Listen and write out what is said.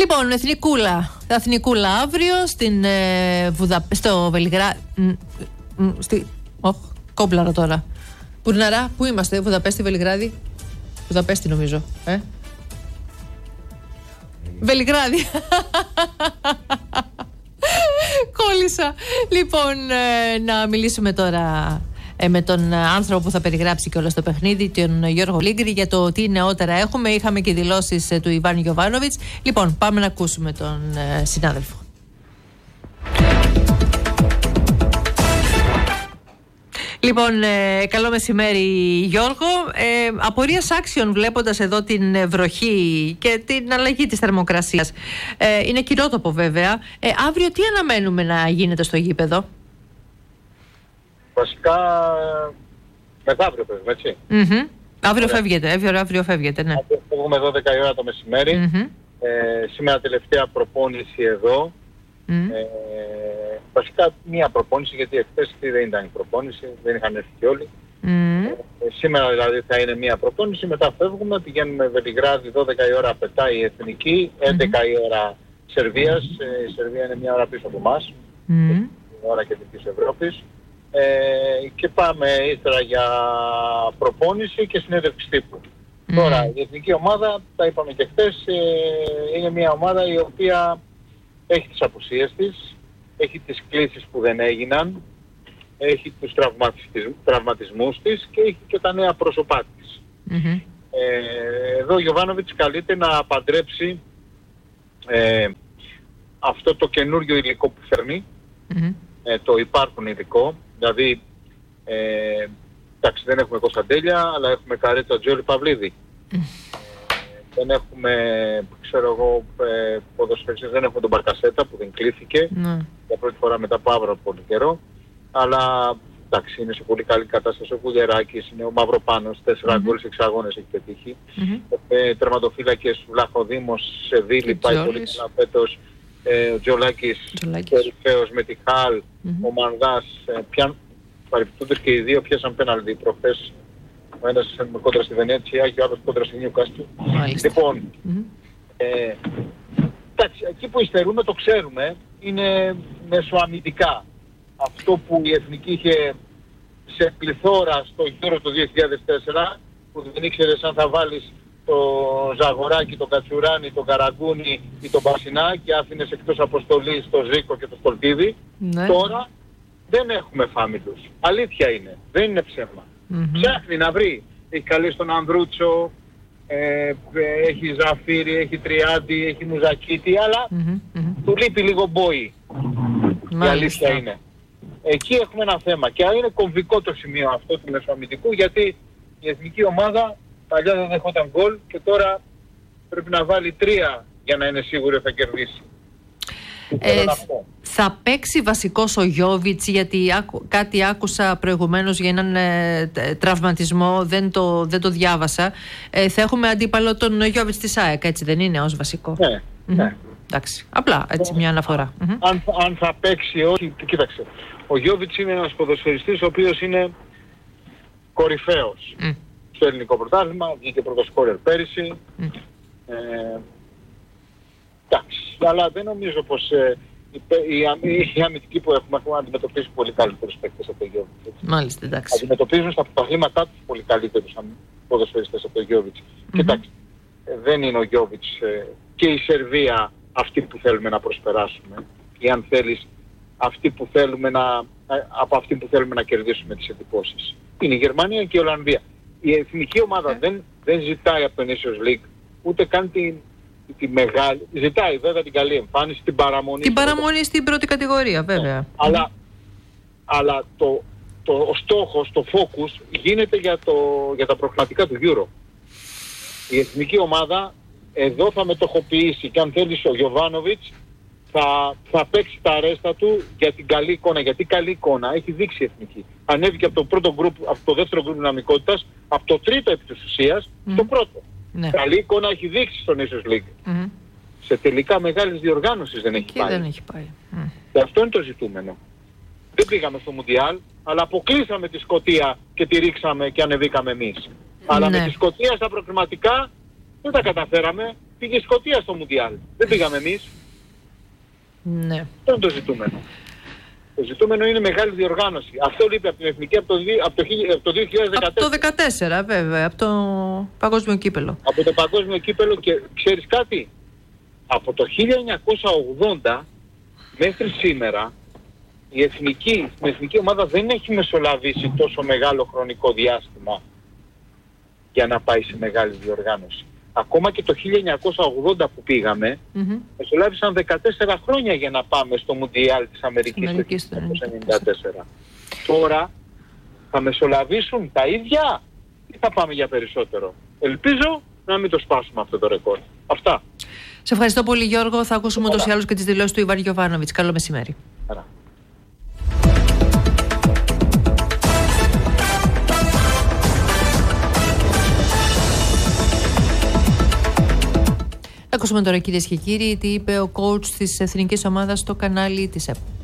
Λοιπόν, Εθνικούλα αύριο στο Βελιγράδι. Κόμπλαρα τώρα. Πουρναρά, πού είμαστε, Βουδαπέστη, Βελιγράδι? Βουδαπέστη νομίζω. Βελιγράδι. Κόλλησα. Λοιπόν, να μιλήσουμε τώρα με τον άνθρωπο που θα περιγράψει και όλο το παιχνίδι, τον Γιώργο Λίγκρη, για το τι νεότερα έχουμε. Είχαμε και δηλώσεις του Ιβάν Γιοβάνοβιτς. Λοιπόν, πάμε να ακούσουμε τον συνάδελφο. Λοιπόν, καλό μεσημέρι Γιώργο. Απορίας άξιων βλέποντας εδώ την βροχή και την αλλαγή της θερμοκρασίας. Είναι κυρότοπο βέβαια. Αύριο τι αναμένουμε να γίνεται στο γήπεδο? Βασικά μεθαύριο παίζουμε, έτσι. Αύριο φεύγετε, ναι. Φεύγουμε 12 η ώρα το μεσημέρι. Σήμερα τελευταία προπόνηση εδώ. Βασικά μία προπόνηση, γιατί εχθές δεν ήταν η προπόνηση, δεν είχαν έρθει και όλοι. Σήμερα δηλαδή θα είναι μία προπόνηση, μετά φεύγουμε, πηγαίνουμε Βελιγράδι, 12 η ώρα πετάει η Εθνική, 11 η ώρα Σερβίας, η Σερβία είναι μία ώρα πίσω από εμάς, η ώρα και της Ευρώπης. Και πάμε ύστερα για προπόνηση και συνέντευξη τύπου. Τώρα η εθνική ομάδα, τα είπαμε και χθες, είναι μια ομάδα η οποία έχει τις απουσίες της, έχει τις κλήσεις που δεν έγιναν, έχει τους τραυματισμούς της και έχει και τα νέα πρόσωπά της. Εδώ ο Γιοβάνοβιτς καλείται να παντρέψει αυτό το καινούριο υλικό που φέρνει, το υπάρχον υλικό. Δηλαδή, εντάξει, δεν έχουμε Κωνσταντέλια, αλλά έχουμε Καρέτσα, Τζόλι, Παυλίδη. Δεν έχουμε, ξέρω εγώ, ποδοσφαιριστές, δεν έχουμε τον Μπαρκασέτα που δεν κλήθηκε για πρώτη φορά μετά από πάρα πολύ καιρό. Αλλά, εντάξει, είναι σε πολύ καλή κατάσταση ο Κουλιεράκης, είναι ο Μαυροπάνος, 4 γκολ σε 6 αγώνες έχει πετύχει. Τερματοφύλακες Βλαχοδήμος, Σεβίλη, πάει πολύ καλά φέτος. Ο Τζολάκης, κορυφαίος με τη Χάλ, ο Μανδάς, παρεπιπτόντως και οι δύο πιάσαν πέναλτι προχθές. Ο ένας κόντρα στη Βενέτσια και ο άλλος κόντρα στη Νιουκάστλ. Λοιπόν, εντάξει, εκεί που υστερούμε το ξέρουμε, είναι μεσοαμυντικά. Αυτό που η Εθνική είχε σε πληθώρα στο Euro το 2004, που δεν ήξερες αν θα βάλεις το Ζαγοράκι, το Κατσουράνι, το Καραγκούνι ή το Μπασινά και άφηνες εκτός αποστολής το Ζήκο και το Στολτίδη. Τώρα δεν έχουμε φάμιλους. Αλήθεια είναι. Δεν είναι ψέμα. Ψάχνει να βρει. Έχει καλέσει τον Ανδρούτσο, έχει Ζαφύρι, έχει Τριάντη, έχει Μουζακίτη, αλλά του λείπει λίγο μπόι. Η αλήθεια είναι. Εκεί έχουμε ένα θέμα. Και είναι κομβικό το σημείο αυτό του μεσοαμυντικού, γιατί η εθνική ομάδα παλιά δεν δεχόταν γκολ και τώρα πρέπει να βάλει 3 για να είναι σίγουρο ότι θα κερδίσει. Θα παίξει βασικός ο Γιόβιτς, γιατί κάτι άκουσα προηγουμένως για έναν τραυματισμό, δεν το διάβασα. Θα έχουμε αντίπαλο τον Γιόβιτς της ΑΕΚ, έτσι δεν είναι, ως βασικό? Ναι. Εντάξει, απλά έτσι μια αναφορά. Αν θα παίξει όχι, κοίταξε. Ο Γιόβιτς είναι ένας ποδοσφαιριστής ο οποίος είναι κορυφαίος στο ελληνικό πρωτάθλημα, βγήκε πρωτοσκόρερ πέρυσι. Εντάξει, αλλά δεν νομίζω πως οι αμυντικοί που έχουμε αντιμετωπίσει πολύ καλύτερους παίκτες από τον Γιόβιτς. Μάλιστα, εντάξει. Αντιμετωπίζουν στα πρωταθλήματά τους πολύ καλύτερους ποδοσφαιριστές από τον Γιόβιτς. Κοιτάξτε, δεν είναι ο Γιόβιτς και η Σερβία αυτή που θέλουμε να προσπεράσουμε, ή αν θέλεις από αυτή που θέλουμε να κερδίσουμε τις εντυπώσεις. Είναι η Γερμανία και η Ολλανδία. Η εθνική ομάδα δεν ζητάει από τον Nations League ούτε καν τη μεγάλη. Ζητάει βέβαια την καλή εμφάνιση, την παραμονή. Την παραμονή στην πρώτη κατηγορία, βέβαια. Αλλά ο στόχος, το focus γίνεται για τα προγραμματικά του Euro. Η εθνική ομάδα εδώ θα μετοχοποιήσει και αν θέλεις ο Γιοβάνοβιτς θα παίξει τα αρέστα του για την καλή εικόνα. Γιατί καλή εικόνα έχει δείξει η εθνική. Ανέβηκε από το δεύτερο γκρουπ δυναμικότητας, από το τρίτο επί της ουσίας, στο πρώτο. Ναι. Καλή εικόνα έχει δείξει στο Nations League. Σε τελικά μεγάλης διοργάνωσης δεν έχει πάει. Δεν έχει πάει. Και αυτό είναι το ζητούμενο. Δεν πήγαμε στο Μουντιάλ, αλλά αποκλείσαμε τη Σκωτία και τη ρίξαμε και ανεβήκαμε εμείς. Αλλά με τη Σκωτία στα προκριματικά δεν τα καταφέραμε. πήγε η Σκωτία στο Μουντιάλ. Δεν πήγαμε εμείς. Ναι. Αυτό είναι το ζητούμενο. Το ζητούμενο είναι μεγάλη διοργάνωση. Αυτό λείπει από την Εθνική από το 2014. Από το 2014 βέβαια, από το Παγκόσμιο Κύπελλο. Από το Παγκόσμιο Κύπελλο, και ξέρεις κάτι, από το 1980 μέχρι σήμερα η εθνική ομάδα δεν έχει μεσολαβήσει τόσο μεγάλο χρονικό διάστημα για να πάει σε μεγάλη διοργάνωση. Ακόμα και το 1980 που πήγαμε, μεσολάβησαν 14 χρόνια για να πάμε στο Μουντιάλ της Αμερικής το 1994. Τώρα θα μεσολαβήσουν τα ίδια ή θα πάμε για περισσότερο? Ελπίζω να μην το σπάσουμε αυτό το ρεκόρ. Αυτά. Σε ευχαριστώ πολύ, Γιώργο. Θα ακούσουμε ούτως ή άλλως και τις δηλώσεις του Ιβάν Γιοβάνοβιτς. Καλό μεσημέρι. Άρα. Ακούσουμε τώρα, κυρίες και κύριοι, τι είπε ο coach της εθνικής ομάδας στο κανάλι της ΕΠ.